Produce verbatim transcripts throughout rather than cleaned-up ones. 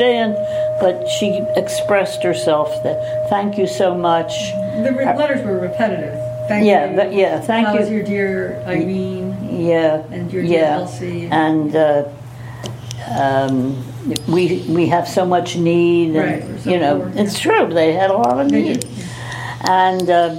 understand, but she expressed herself that, thank you so much. The re- letters were repetitive. Thank yeah, you. Th- yeah, thank How you. is your dear Irene? Yeah. And your dear yeah. Elsie? And uh, um, we we have so much need. And, right. So you know, poor, it's yeah. true. They had a lot of They need. did, yeah. And... Uh,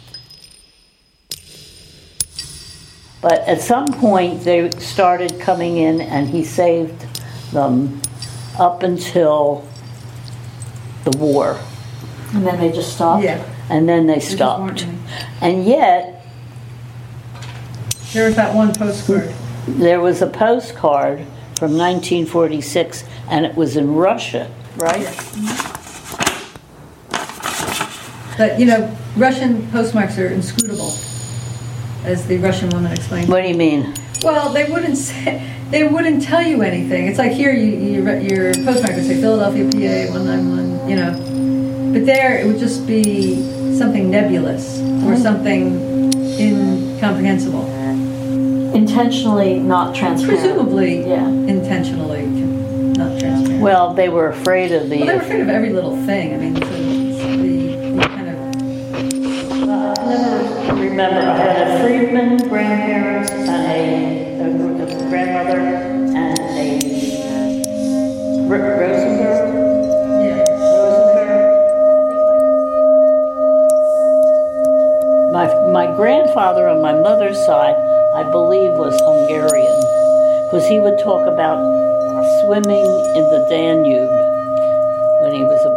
But at some point, they started coming in, and he saved them up until the war. And then they just stopped? Yeah. And then they There just stopped. weren't any. And yet, There was that one postcard. there was a postcard from nineteen forty-six, and it was in Russia, right? But, you know, Russian postmarks are inscrutable, as the Russian woman explained. What do you mean? Well, they wouldn't say, they wouldn't tell you anything. It's like here, you, you your postmark would say Philadelphia, P A one nine one, you know. But there, it would just be something nebulous or something incomprehensible. Intentionally not transparent. Presumably, Yeah. intentionally not transparent. Well, they were afraid of the... Well, they were afraid of every little thing. I mean, so the, the kind of I never remember. I had a Friedman grandparents and a, a, a grandmother and a Ro- Rosenberg. yeah. My, my grandfather on my mother's side, I believe, was Hungarian, because he would talk about swimming in the Danube when he was a